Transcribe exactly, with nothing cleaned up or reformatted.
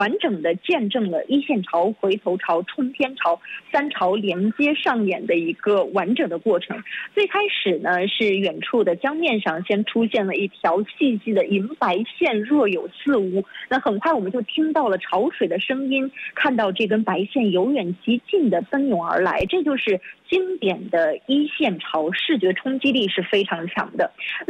完整的见证了一线潮、回头潮、冲天潮三潮连接上演的一个完整的过程。最开始呢，是远处的江面上先出现了一条细细的银白线，若有似无。那很快我们就听到了潮水的声音，看到这根白线由远及近的奔涌而来，这就是经典的一线潮，视觉冲击力是非常强的。